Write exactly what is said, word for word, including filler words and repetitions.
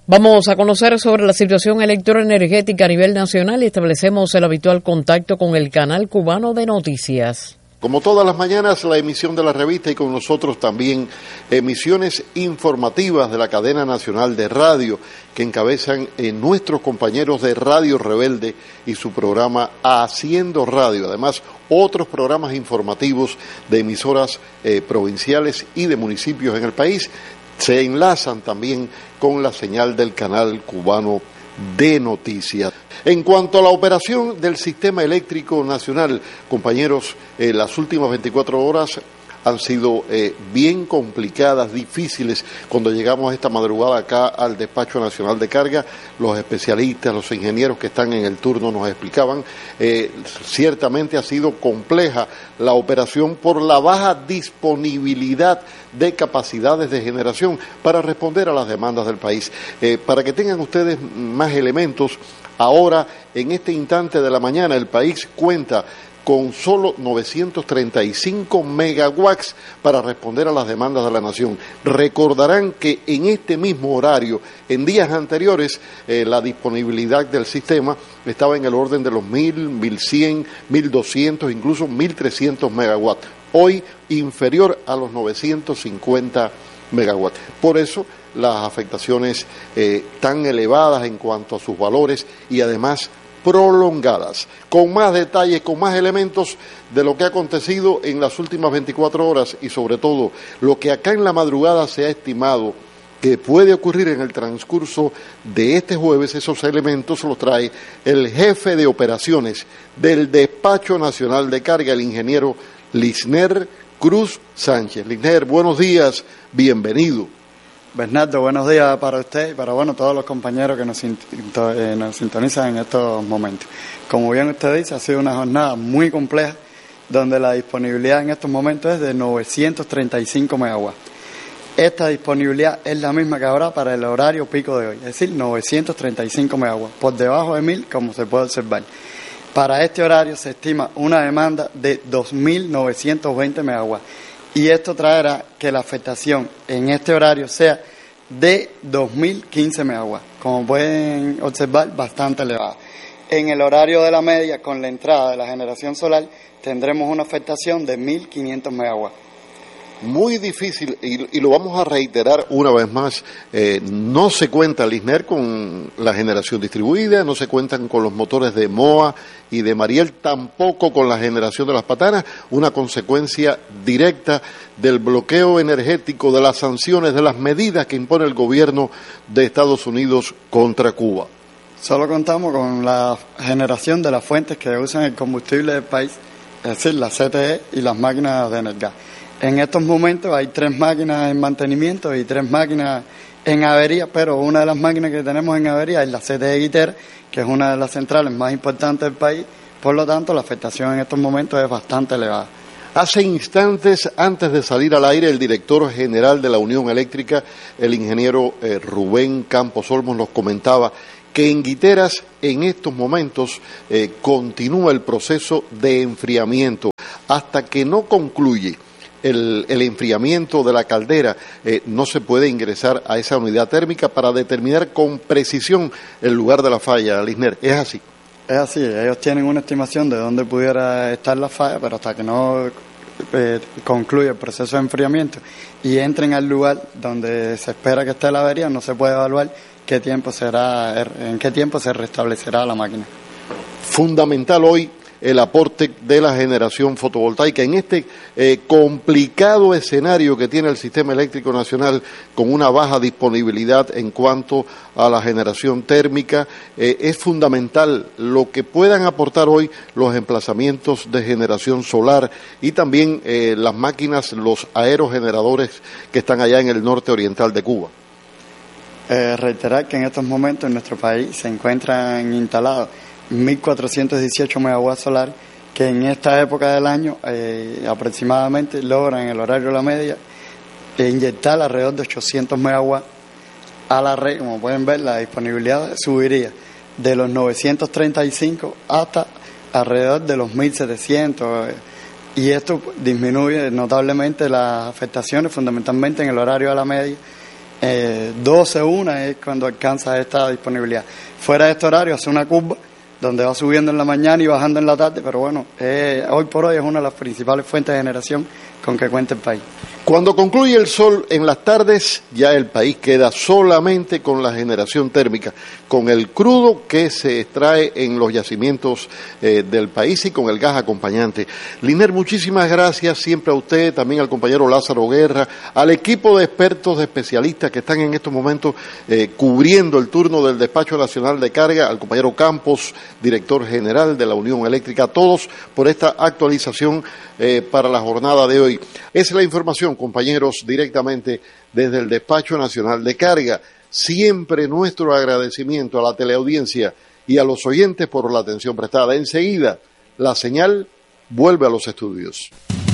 Vamos a conocer sobre la situación electroenergética a nivel nacional y establecemos el habitual contacto con el canal cubano de noticias. Como todas las mañanas, la emisión de la revista y con nosotros también emisiones informativas de la cadena nacional de radio que encabezan eh, nuestros compañeros de Radio Rebelde y su programa Haciendo Radio. Además, otros programas informativos de emisoras eh, provinciales y de municipios en el país se enlazan también con la señal del canal cubano de noticias. En cuanto a la operación del sistema eléctrico nacional, compañeros, eh, las últimas veinticuatro horas han sido eh, bien complicadas, difíciles. Cuando llegamos esta madrugada acá al Despacho Nacional de Carga, los especialistas, los ingenieros que están en el turno nos explicaban, eh, ciertamente ha sido compleja la operación por la baja disponibilidad de capacidades de generación para responder a las demandas del país. Eh, para que tengan ustedes más elementos, ahora, en este instante de la mañana, el país cuenta con solo novecientos treinta y cinco megawatts para responder a las demandas de la nación. Recordarán que en este mismo horario, en días anteriores, eh, la disponibilidad del sistema estaba en el orden de los mil, mil cien, mil doscientos, incluso mil trescientos megawatts. Hoy inferior a los novecientos cincuenta megawatts. Por eso las afectaciones eh, tan elevadas en cuanto a sus valores y además prolongadas. Con más detalles, con más elementos de lo que ha acontecido en las últimas veinticuatro horas y sobre todo lo que acá en la madrugada se ha estimado que puede ocurrir en el transcurso de este jueves, esos elementos los trae el jefe de operaciones del Despacho Nacional de Carga, el ingeniero Lisner Cruz Sánchez. Lisner, buenos días, bienvenido. Bernardo, buenos días para usted y para bueno todos los compañeros que nos, eh, nos sintonizan en estos momentos. Como bien usted dice, ha sido una jornada muy compleja donde la disponibilidad en estos momentos es de novecientos treinta y cinco megawatts. Esta disponibilidad es la misma que habrá para el horario pico de hoy, es decir, novecientos treinta y cinco megawatts, por debajo de mil, como se puede observar. Para este horario se estima una demanda de dos mil novecientos veinte megawatts. Y esto traerá que la afectación en este horario sea de dos mil quince megawatts, como pueden observar, bastante elevada. En el horario de la media, con la entrada de la generación solar, tendremos una afectación de mil quinientos megawatts. Muy difícil, y, y lo vamos a reiterar una vez más, eh, no se cuenta, Lisner, con la generación distribuida, no se cuentan con los motores de Moa y de Mariel, tampoco con la generación de las Patanas, una consecuencia directa del bloqueo energético, de las sanciones, de las medidas que impone el gobierno de Estados Unidos contra Cuba. Solo contamos con la generación de las fuentes que usan el combustible del país, es decir, la C T E y las máquinas de Energas. En estos momentos hay tres máquinas en mantenimiento y tres máquinas en avería, pero una de las máquinas que tenemos en avería es la C T E Guiter, que es una de las centrales más importantes del país, por lo tanto la afectación en estos momentos es bastante elevada. Hace instantes, antes de salir al aire, el director general de la Unión Eléctrica, el ingeniero eh, Rubén Campos Olmos, nos comentaba que en Guiteras en estos momentos eh, continúa el proceso de enfriamiento hasta que no concluye El, el enfriamiento de la caldera, eh, no se puede ingresar a esa unidad térmica para determinar con precisión el lugar de la falla, Lisner. ¿Es así? Es así, ellos tienen una estimación de dónde pudiera estar la falla, pero hasta que no eh, concluya el proceso de enfriamiento y entren al lugar donde se espera que esté la avería, no se puede evaluar qué tiempo será, en qué tiempo se restablecerá la máquina. Fundamental hoy el aporte de la generación fotovoltaica en este eh, complicado escenario que tiene el sistema eléctrico nacional con una baja disponibilidad en cuanto a la generación térmica. Eh, es fundamental lo que puedan aportar hoy los emplazamientos de generación solar y también eh, las máquinas, los aerogeneradores que están allá en el norte oriental de Cuba. Eh, reiterar que en estos momentos en nuestro país se encuentran instalados mil cuatrocientos dieciocho megawatts solar que en esta época del año eh, aproximadamente logran en el horario de la media eh, inyectar alrededor de ochocientos megawatts a la red. Como pueden ver, la disponibilidad subiría de los novecientos treinta y cinco hasta alrededor de los mil setecientos eh, y esto disminuye notablemente las afectaciones fundamentalmente en el horario de la media eh, doce, una es cuando alcanza esta disponibilidad. Fuera de este horario hace una curva donde va subiendo en la mañana y bajando en la tarde, pero bueno, eh, hoy por hoy es una de las principales fuentes de generación con que cuenta el país. Cuando concluye el sol en las tardes, ya el país queda solamente con la generación térmica, con el crudo que se extrae en los yacimientos eh, del país y con el gas acompañante. Liner, muchísimas gracias siempre a usted, también al compañero Lázaro Guerra, al equipo de expertos, de especialistas que están en estos momentos eh, cubriendo el turno del Despacho Nacional de Carga, al compañero Campos, director general de la Unión Eléctrica, a todos por esta actualización eh, para la jornada de hoy. Esa es la información, compañeros, directamente desde el Despacho Nacional de Carga. Siempre nuestro agradecimiento a la teleaudiencia y a los oyentes por la atención prestada. Enseguida, la señal vuelve a los estudios.